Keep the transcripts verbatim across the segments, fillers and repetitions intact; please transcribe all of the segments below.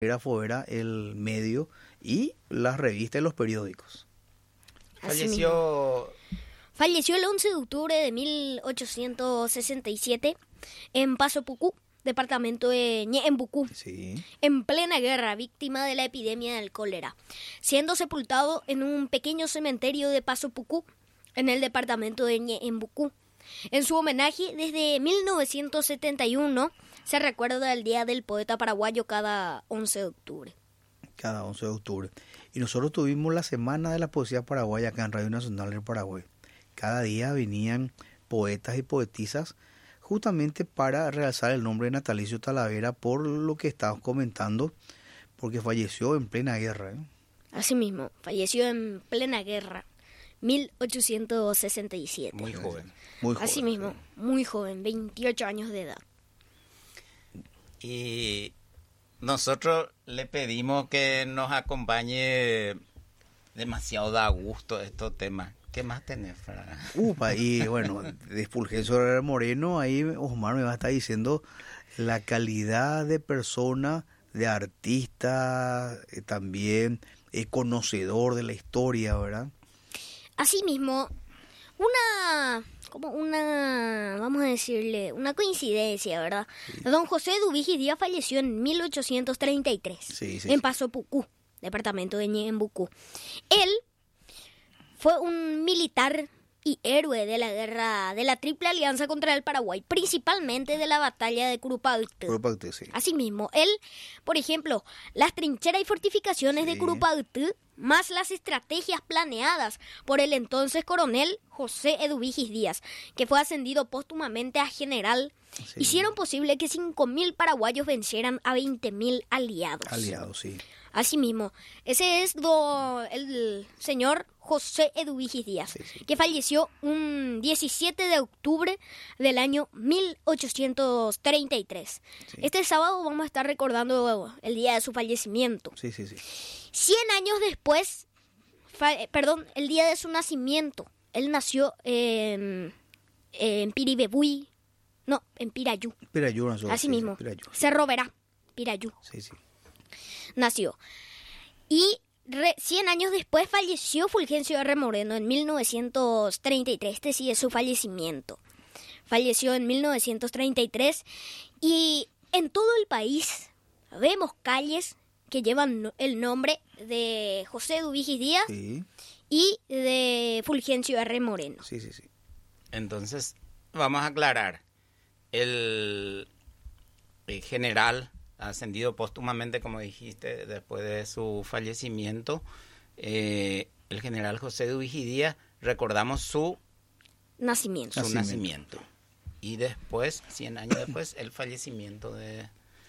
era el medio y las revistas y los periódicos. Falleció... Falleció el once de octubre de mil ochocientos sesenta y siete en Paso Pucú, departamento de Ñeembucú, Sí. en plena guerra, víctima de la epidemia del cólera, siendo sepultado en un pequeño cementerio de Paso Pucú, en el departamento de Ñeembucú. En su homenaje, desde mil novecientos setenta y uno se recuerda el Día del Poeta Paraguayo cada once de octubre. Cada once de octubre. Y nosotros tuvimos la Semana de la Poesía Paraguaya acá en Radio Nacional del Paraguay. Cada día venían poetas y poetisas justamente para realzar el nombre de Natalicio Talavera por lo que estábamos comentando, porque falleció en plena guerra, ¿eh? Asimismo, falleció en plena guerra, mil ochocientos sesenta y siete. Muy joven. Muy joven. Asimismo, muy joven, veintiocho años de edad. Y nosotros le pedimos que nos acompañe. Demasiado da gusto estos temas. ¿Qué más tenés, Fra? Upa, y bueno, de Fulgencio Herrera Moreno, ahí Osmar me va a estar diciendo la calidad de persona, de artista, eh, también eh, conocedor de la historia, ¿verdad? Asimismo, una, como una, vamos a decirle, una coincidencia, ¿verdad? Sí. Don José Dubigis Díaz falleció en mil ochocientos treinta y tres, Sí, sí, en sí. Paso Pucú, departamento de Ñeembucú. Él fue un militar y héroe de la guerra de la Triple Alianza contra el Paraguay, principalmente de la batalla de Curupaytí. Curupaytí, sí. Asimismo, él, por ejemplo, las trincheras y fortificaciones Sí. de Curupaytí, más las estrategias planeadas por el entonces coronel José Eduvigis Díaz, que fue ascendido póstumamente a general, Sí. hicieron posible que cinco mil paraguayos vencieran a veinte mil aliados. Aliado, sí. Asimismo, ese es do, el señor José Eduvigis Díaz, Sí, sí. que falleció un diecisiete de octubre del año mil ochocientos treinta y tres. Sí. Este sábado vamos a estar recordando el día de su fallecimiento. Sí, sí, sí. Cien años después, fa- eh, perdón, el día de su nacimiento, él nació en, en Piribebuy, no, en Pirayú, Pirayú, no, así sí, mismo, Pirayú. Cerro Verá, Pirayú. Sí, sí. Nació. Y re, cien años después falleció Fulgencio R. Moreno en mil novecientos treinta y tres. Este sí es su fallecimiento. Falleció en mil novecientos treinta y tres y en todo el país vemos calles que llevan no- el nombre de José Dubigis Díaz Sí, y de Fulgencio R. Moreno. sí, sí, sí. Entonces, vamos a aclarar. El, el general ascendido póstumamente, como dijiste, después de su fallecimiento, eh, el general José Dubigis Díaz, recordamos su, Nacimiento. su Nacimiento. nacimiento. Y después, cien años después, el fallecimiento de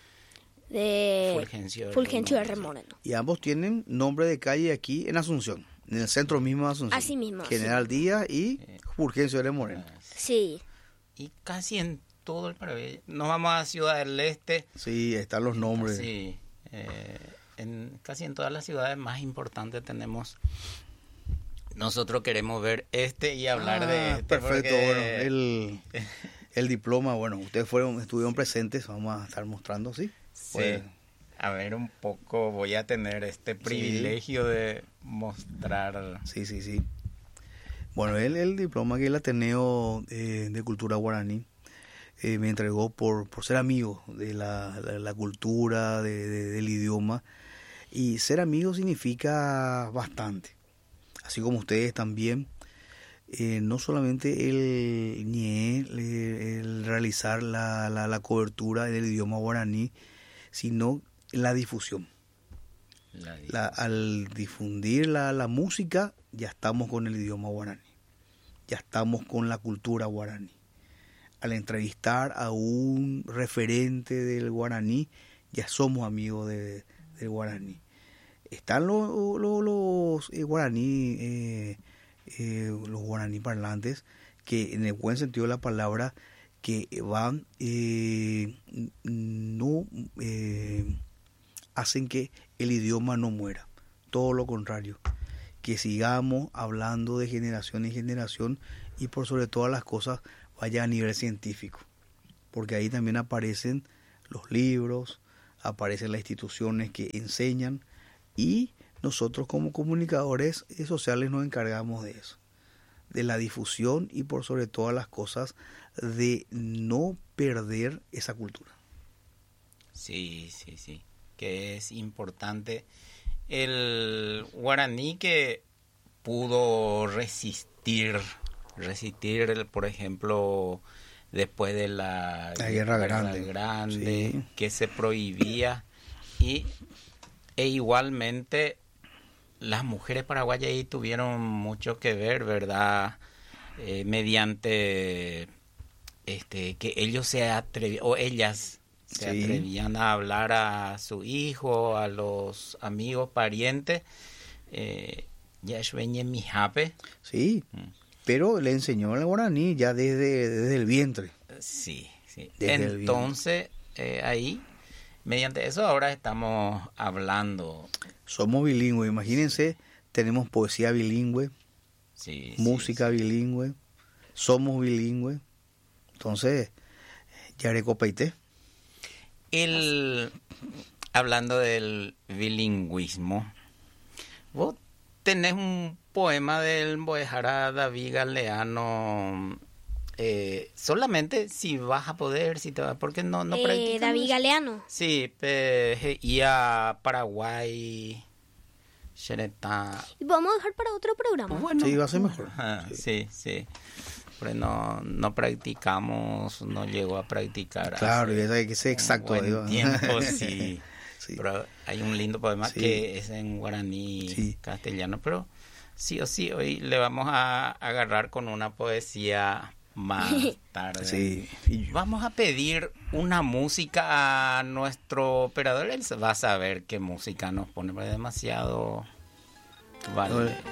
De Fulgencio R. Fulgencio R. Moreno. Moreno. Y ambos tienen nombre de calle aquí en Asunción, en el centro mismo de Asunción. Así mismo, General Díaz y Fulgencio R. Moreno. Sí. Y casi en todo el Paraguay. Nos vamos a Ciudad del Este. Sí, están los nombres. Sí, eh, en casi en todas las ciudades más importantes tenemos. Nosotros queremos ver este y hablar Ah, de este. perfecto, porque- bueno, el, el diploma, bueno, ustedes fueron, estuvieron presentes, vamos a estar mostrando, ¿sí? Sí. Pues, A ver, un poco voy a tener este privilegio de mostrar. sí, sí, sí. Bueno, el, el diploma que el Ateneo eh, de Cultura Guaraní eh, me entregó por, por ser amigo de la, la, la cultura, de, de- del idioma. Y ser amigo significa bastante. Así como ustedes también, eh, no solamente el ñe, el, el realizar la, la, la cobertura del idioma guaraní, sino la difusión. La, La- al difundir la, la música, ya estamos con el idioma guaraní, ya estamos con la cultura guaraní. Al entrevistar a un referente del guaraní, ya somos amigos de, del guaraní. Están los, los, los eh, guaraní, eh, eh, los guaraní parlantes, que en el buen sentido de la palabra, que van, eh, no eh, hacen que el idioma no muera. Todo lo contrario, que sigamos hablando de generación en generación y por sobre todas las cosas vaya a nivel científico, porque ahí también aparecen los libros, aparecen las instituciones que enseñan y nosotros como comunicadores sociales nos encargamos de eso, de la difusión y por sobre todas las cosas de no perder esa cultura. Sí, sí, sí, que es importante. El guaraní que pudo resistir, resistir, por ejemplo, después de la, la guerra, guerra grande, grande sí. que se prohibía, y e igualmente las mujeres paraguayas ahí tuvieron mucho que ver, ¿verdad? Eh, mediante este que ellos se atrevían, o ellas se sí. atrevían a hablar a su hijo, a los amigos, parientes, eh, ya es mi jape. Sí, mm. pero le enseñó el guaraní ya desde, desde el vientre. Sí, sí. Desde Entonces, eh, ahí, mediante eso ahora estamos hablando. Somos bilingües, imagínense, tenemos poesía bilingüe, sí, música sí, sí. bilingüe, somos bilingües. Entonces, Yarecopaité. El, hablando del bilingüismo, vos tenés un poema del Boejara David Galeano, eh, solamente si vas a poder, si te vas, porque no, no eh, practicamos. David Galeano. Sí, pe, y a Paraguay, Xeretá. ¿Y vamos a dejar para otro programa? Bueno, sí, va a ser mejor. Ajá, sí, sí. sí. Pero no, no practicamos, no llego a practicar. Claro, y eso hay que ser exacto. Un buen digo. tiempo, sí. sí. Pero hay un lindo poema sí. que es en guaraní sí. castellano, pero sí o sí hoy le vamos a agarrar con una poesía más tarde. Sí. Vamos a pedir una música a nuestro operador, él va a saber qué música nos pone, pero es demasiado... Vale.